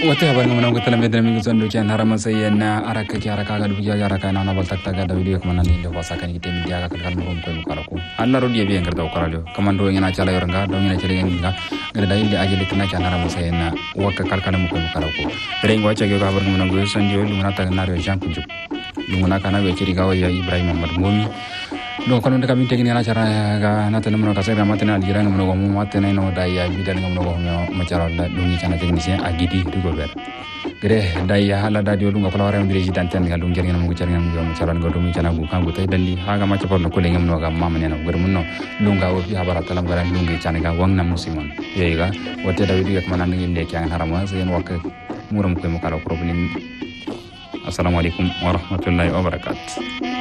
Wata habari ngomong ko tala medra mi gusto ndo kyan harama sa yan na araka ki araka ga dubiya ga araka na bal tak taga da video kuma nan ndo wasa kan kite mi diaga kan mo ko mo kala ko alla ro dia bi ngar da ko ralo kamando ngina chala yoranga do ngina chala ngina ngar da inde ajeli tana kyan harama sa yan na wakka kalkana mo ko mo kala ko reng wacha ga habari ngomong ko sanjo lumana ta na ro jan kunju lumana kana be chiri ga ya Ibrahim Muhammad Momi do kono de kamin tegini ala cara ga na tan mo ka sa matena aljira ngam no mo matena no da ya bidan ngam no mo cara da dungi kana technicien agidi du gober gere da ya hala da dio dunga kola waram diriji dan tan ga dum jerngam mo cara ngam mo cara ngam mi kana gu kangu tay dalli haga ma capor no ko le ngam no ga mamane no ger munno lunga o fi habara talam garan lungi kana ga wangna musimon yega wote da video ko manan ngi le kyan harama sen wak muram ko mo kala problem assalamu alaikum warahmatullahi wabarakatuh.